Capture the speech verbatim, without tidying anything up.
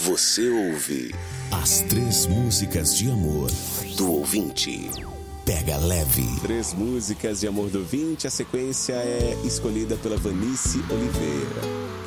Você ouve as três músicas de amor do ouvinte. Pega leve. Três músicas de amor do ouvinte. A sequência é escolhida pela Vanice Oliveira.